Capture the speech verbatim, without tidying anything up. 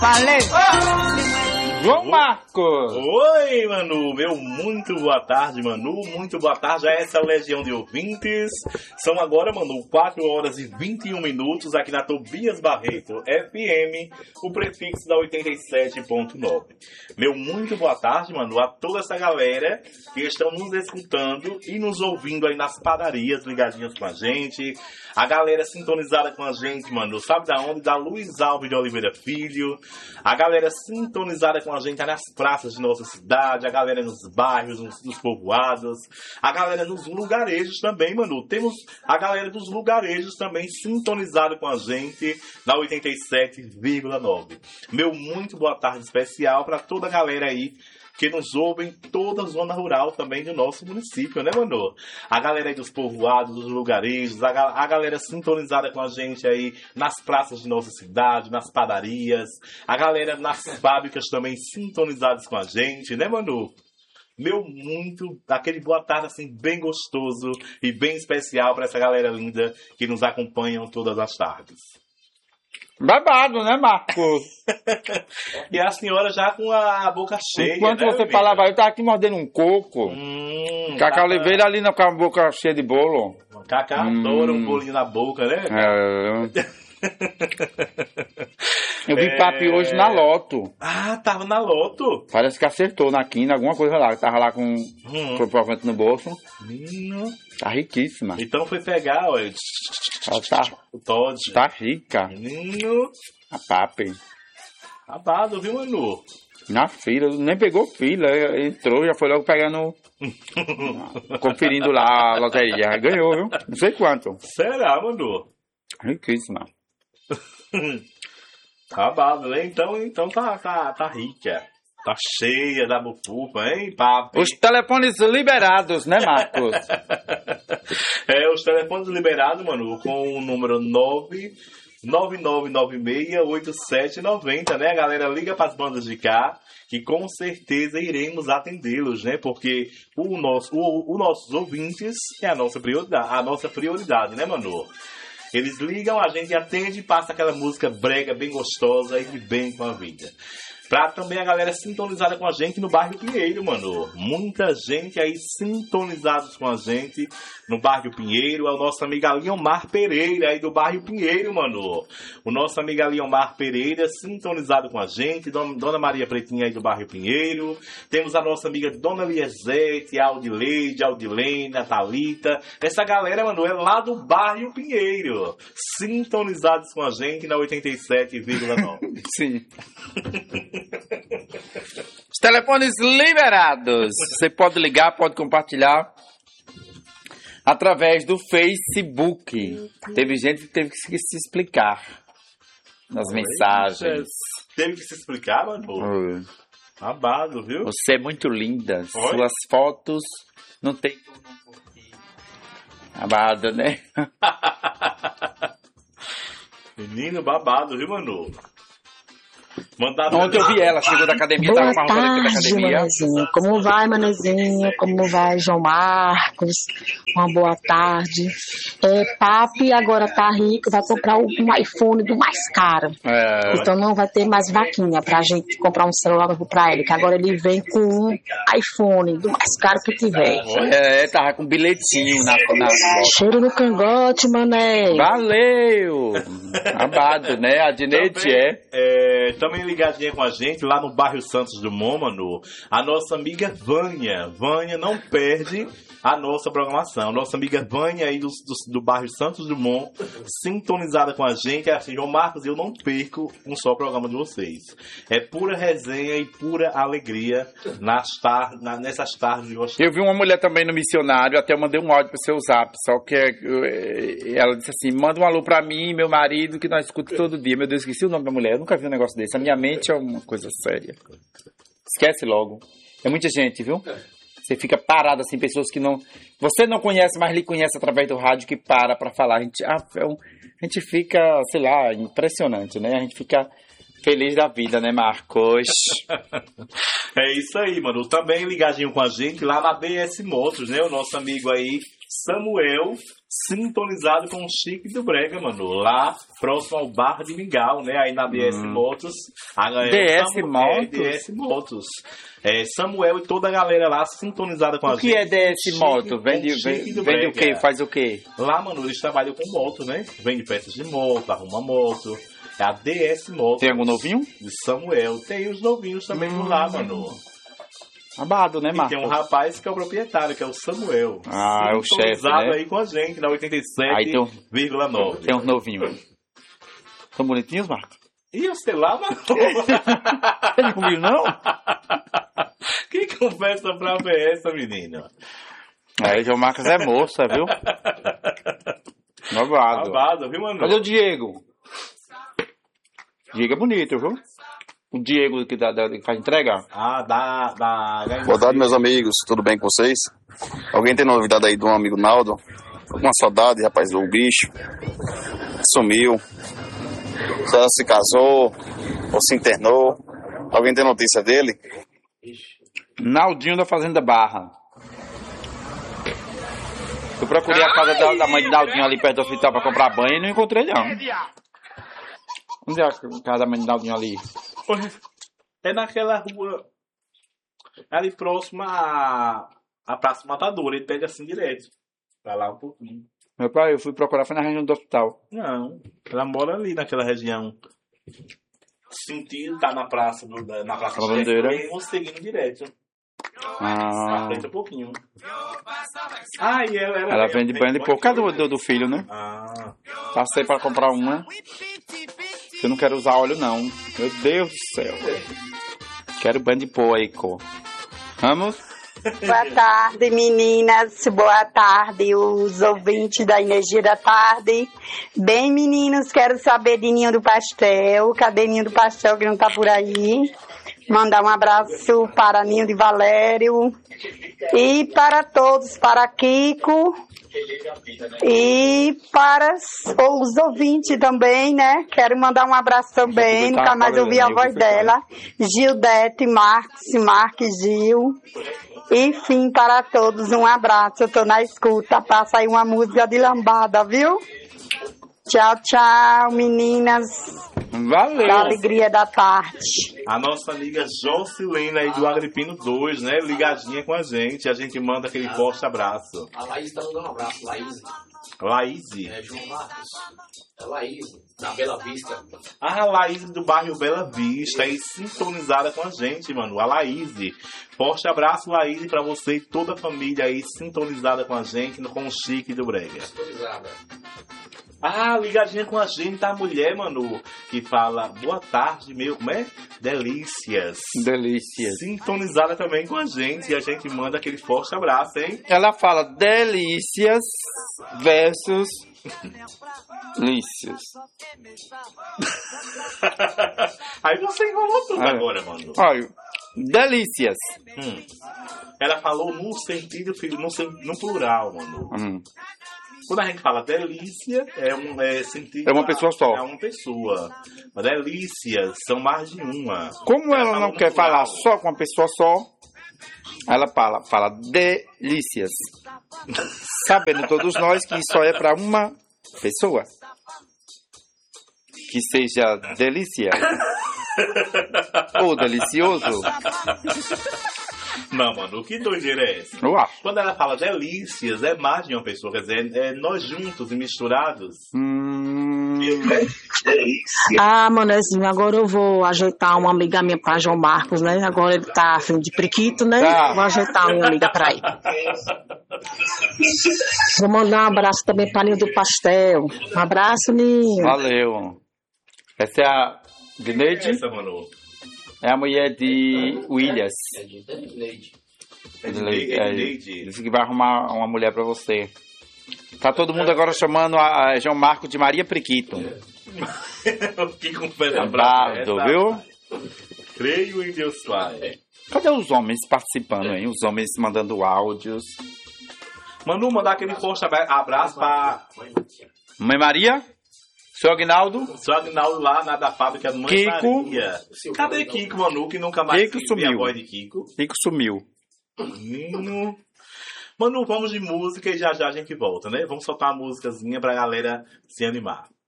Falei! João Marcos! Oi, Manu! Meu muito boa tarde, Manu. Muito boa tarde a essa legião de ouvintes. São agora, Manu, quatro horas e vinte e um minutos aqui na Tobias Barreto F M, o prefixo da oitenta e sete ponto nove. Meu muito boa tarde, Manu, a toda essa galera que estão nos escutando e nos ouvindo aí nas padarias, ligadinhos com a gente. A galera sintonizada com a gente, Manu, sabe da onde? Da Luiz Alves de Oliveira Filho. A galera sintonizada com a gente nas praças de nossa cidade, a galera nos bairros, nos, nos povoados, a galera nos lugarejos também, Manu. Temos a galera dos lugarejos também sintonizada com a gente na oitenta e sete vírgula nove. Meu muito boa tarde especial para toda a galera aí que nos ouve em toda a zona rural também do nosso município, né, Manu? A galera aí dos povoados, dos lugarejos, a, ga- a galera sintonizada com a gente aí nas praças de nossa cidade, nas padarias, a galera nas fábricas também sintonizadas com a gente, né, Manu? Meu muito, aquele boa tarde assim, bem gostoso e bem especial para essa galera linda que nos acompanham todas as tardes. Babado, né, Marcos? E a senhora já com a boca cheia. Enquanto né, você amiga? falava, eu tava aqui mordendo um coco. Hum, Cacá Cacá- Oliveira ali na- com a boca cheia de bolo. Cacá Hum. adora um bolinho na boca, né? É. Eu vi É. papi hoje na Loto. Ah, tava na Loto. Parece que acertou na quina, alguma coisa lá. Tava lá com Hum. comprovante no bolso. Menino. Tá riquíssima. Então foi pegar, olha, Ela tá, o Todd. tá rica. Menino. A papi. Abado, viu, Manu? Na fila, nem pegou fila. Entrou, já foi logo pegando, conferindo lá a loteria. Ganhou, viu? Não sei quanto. Será, Manu? Riquíssima. Abado, né? Então, então tá, tá, tá rica. Tá cheia da bufufa, hein, papi? Os telefones liberados, né, Marcos? É, os telefones liberados, Manu, com o número nove nove nove nove seis oito sete nove zero, né? A galera liga para as bandas de cá, que com certeza iremos atendê-los, né? Porque o nosso, o, o nossos ouvintes é a nossa prioridade, a nossa prioridade, né, Manu? Eles ligam, a gente atende e passa aquela música brega bem gostosa e de bem com a vida. Pra também a galera sintonizada com a gente no bairro Pinheiro, mano. Muita gente aí sintonizados com a gente no bairro Pinheiro. É o nosso amigo Leomar Pereira aí do bairro Pinheiro, mano. O nosso amigo Leomar Pereira sintonizado com a gente. Dona, Dona Maria Pretinha aí do bairro Pinheiro. Temos a nossa amiga Dona Liesete, Aldileide, Aldilena, Thalita. Essa galera, mano, é lá do bairro Pinheiro. Sintonizados com a gente na oitenta e sete vírgula nove. Sim. Os telefones liberados. Você pode ligar, pode compartilhar através do Facebook. Teve gente que teve que se explicar nas mensagens. Teve que se explicar, mano? Oi. Abado, viu? Você é muito linda. Oi? Suas fotos não tem como não curtir. Amada, né? Menino babado, viu, Manu? Mandado Ontem eu vi ela, chegou da academia, Boa tava com a roupa daqui da tarde, academia. Manezinho. Como vai, Manezinho? Como vai, João Marcos? Uma boa tarde. É, papi agora tá rico, vai comprar um iPhone do mais caro. É, Então não vai ter mais vaquinha pra gente comprar um celular novo pra ele, que agora ele vem com um iPhone do mais caro que tiver. é, tava com bilhetinho na, na Cheiro no cangote, mané. Valeu! Amado, né? A Dinete é. é, também ligadinha com a gente lá no bairro Santos Dumont, Manu. A nossa amiga Vânia. Vânia não perde a nossa programação. Nossa amiga Vânia aí do, do, do bairro Santos Dumont, sintonizada com a gente. É assim, João Marcos, eu não perco um só programa de vocês. É pura resenha e pura alegria nas tar, na, nessas tardes de gostosas. Eu vi uma mulher também no missionário, até eu mandei um áudio pro seu zap, só que eh, ela disse assim, manda um alô pra mim e meu marido, que nós escutamos todo dia. Meu Deus, esqueci o nome da mulher, eu nunca vi um negócio desse. A minha mente é uma coisa séria. Esquece logo. É muita gente, viu? Você fica parado assim, pessoas que não... Você não conhece, mas lhe conhece através do rádio, que para pra falar. A gente, ah, é um, a gente fica, sei lá, impressionante, né? A gente fica feliz da vida, né, Marcos? É isso aí, mano. Também ligadinho com a gente lá na B S Motos, né? O nosso amigo aí, Samuel, sintonizado com o Chique do Brega, mano. Lá, próximo ao Bar de Mingau, né? Aí na D S hum. Motos. A galera, D S Samuel, Motos? É, D S Motos. É, Samuel e toda a galera lá sintonizada com a gente. O que é D S Moto? Vende, vende, vende o quê? Faz o quê? Lá, mano, eles trabalham com moto, né? Vende peças de moto, arruma moto. É a D S Motos. Tem algum novinho? De Samuel. Tem os novinhos também hum. por lá, mano. Abado, né, Marcos? E tem um rapaz que é o proprietário, que é o Samuel. Ah, é o chefe, né? Aí com a gente, na oitenta e sete vírgula nove. Tem uns novinhos. São bonitinhos, Marcos? Ih, eu sei lá, mano. Você não viu, não? Que conversa pra ver essa, menina? Aí, João Marcos é moça, viu? Abado. Abado, viu, mano? Cadê o Diego? Diego é bonito, viu? O Diego que, dá, dá, que faz entrega. Ah, dá, dá. Boa tarde, meus amigos. Tudo bem com vocês? Alguém tem novidade aí do amigo Naldo? Alguma saudade, rapaz, do bicho? Sumiu. Se ela se casou ou se internou. Alguém tem notícia dele? Naldinho da Fazenda Barra. Eu procurei a casa da, da mãe de Naldinho ali perto do hospital pra comprar banho e não encontrei, não. Onde é a casa da mãe de Naldinho ali? É naquela rua ali próxima à, à Praça Matador. Ele pega assim direto. Vai lá um pouquinho. Meu pai, eu fui procurar, foi na região do hospital. Não, ela mora ali naquela região. Sentido, tá na praça do, na praça da Bandeira. E vamos seguindo direto. Ah. Na frente um pouquinho. Ah, e ela, ela, ela vende banho de pouco. Cadê o do, do filho, né? Ah. Passei pra comprar uma. Eu não quero usar óleo, não. Meu Deus do céu. Quero banho de pó aí, cor. Vamos? Boa tarde, meninas. Boa tarde, os ouvintes da Energia da Tarde. Bem, meninos, quero saber de Ninho do Pastel. Cadê Ninho do Pastel que não tá por aí? Mandar um abraço para Ninho de Valério. E para todos, para Kiko. E para os ouvintes também, né? Quero mandar um abraço também, nunca mais ouvi a voz dela. Gildete, Marcos, Marques, Gil. Enfim, para todos, um abraço. Eu tô na escuta, passa aí uma música de lambada, viu? Tchau, tchau, meninas. Valeu. Da alegria da tarde. A nossa amiga Jocilene aí do Agripino dois, né? Ligadinha com a gente. A gente manda aquele forte abraço. A Laís tá mandando um abraço, Laís. Laís? É, João Marcos. É Laís, na Bela Vista. Ah, a Laís do bairro Bela Vista aí sintonizada com a gente, mano. A Laís. Forte abraço, Laís, pra você e toda a família aí sintonizada com a gente com o Chique do Brega. Sintonizada. Ah, ligadinha com a gente, a mulher, mano, que fala boa tarde, meu, como é? Delícias. Delícias. Sintonizada também com a gente e a gente manda aquele forte abraço, hein? Ela fala delícias versus lícios. Aí você enrolou tudo ah, agora, mano. Olha, delícias. Hum. Ela falou no sentido, no, no plural, mano. Hum. Quando a gente fala delícia, é um é sentido. É uma pessoa só. É uma pessoa. Delícias são mais de uma. Como ela, ela não quer plural. Falar só com uma pessoa só, ela fala, fala delícias. Sabendo todos nós que só é para uma pessoa. Que seja delícia. Ou delicioso. Não, mano, que doideira é essa? Eu acho. Quando ela fala delícias, é mais de uma pessoa, quer dizer, é nós juntos e misturados. Hum... Ah, manezinho, agora eu vou ajeitar uma amiga minha pra João Marcos, né? Agora ele tá afim de priquito, né? Tá. Vou ajeitar uma amiga pra ele. Vou mandar um abraço também pra Ninho do Pastel. Um abraço, Ninho. Valeu. Essa é a Dineide? Essa, mano. É a mulher de Williams. É de Neide. É de Neide. Disse que vai arrumar uma mulher pra você. Tá todo mundo agora chamando a, a João Marco de Maria Priquito. Que conversa brabo, viu? Creio em Deus Pai. Cadê os homens participando, hein? Os homens mandando áudios. Manu, mandar aquele forte abraço pra Mãe Maria? Seu Aguinaldo? Seu Aguinaldo lá na da fábrica Mãe Kiko. Maria. Cadê Kiko, Manu, que nunca mais Kiko sumiu. A voz de Kiko? Kiko sumiu. Menino. Manu, vamos de música e já já a gente volta, né? Vamos soltar uma músicazinha pra galera se animar.